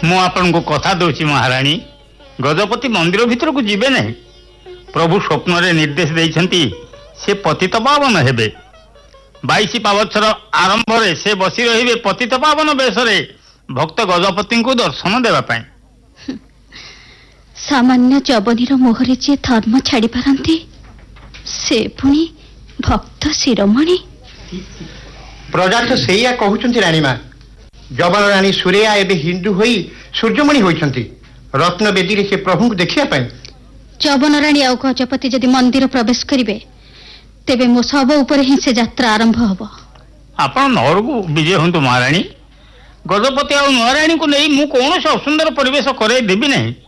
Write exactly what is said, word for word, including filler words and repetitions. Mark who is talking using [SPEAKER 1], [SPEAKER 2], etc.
[SPEAKER 1] ମୁଁ ଆପଣଙ୍କୁ କଥା ଦଉଛି ମହାରାଣୀ, ଗଜପତି ମନ୍ଦିର ଭିତରକୁ ଯିବେ ନାହିଁ। ପ୍ରଭୁ ସ୍ୱପ୍ନରେ ନିର୍ଦ୍ଦେଶ ଦେଇଛନ୍ତି ସେ ପତିତ ପାବନ ହେବେ। ବାଇଶ ପାବଚ୍ଛର ଆରମ୍ଭରେ ସେ ବସି ରହିବେ ପତିତ ପାବନ ବେଶରେ ଭକ୍ତ ଗଜପତିଙ୍କୁ ଦର୍ଶନ ଦେବା ପାଇଁ।
[SPEAKER 2] ସାମାନ୍ୟ ଯବନୀର ମୋହରେ ଯିଏ ଧର୍ମ ଛାଡ଼ି ପାରନ୍ତି ସେ ପୁଣି ଭକ୍ତ ଶିରୋମଣି।
[SPEAKER 3] ପ୍ରଜା ତ ସେଇଆ କହୁଛନ୍ତି ରାଣୀମା। ଯବନ ରାଣୀ ସୁରେୟା ଏବେ ହିନ୍ଦୁ ହୋଇ ସୂର୍ଯ୍ୟମଣି ହୋଇଛନ୍ତି ରତ୍ନ ବେଦୀରେ ସେ ପ୍ରଭୁଙ୍କୁ ଦେଖିବା ପାଇଁ।
[SPEAKER 2] ଯବନ ରାଣୀ ଆଉ ଗଜପତି ଯଦି ମନ୍ଦିର ପ୍ରବେଶ କରିବେ ତେବେ ମୋ ଶବ ଉପରେ ହିଁ ସେ ଯାତ୍ରା ଆରମ୍ଭ ହବ।
[SPEAKER 1] ଆପଣ ନଅରକୁ ବିଜେ ହୁଅନ୍ତୁ ମହାରାଣୀ। ଗଜପତି ଆଉ ନୂଆରାଣୀଙ୍କୁ ନେଇ ମୁଁ କୌଣସି ଅସୁନ୍ଦର ପରିବେଶ କରାଇ ଦେବି ନାହିଁ।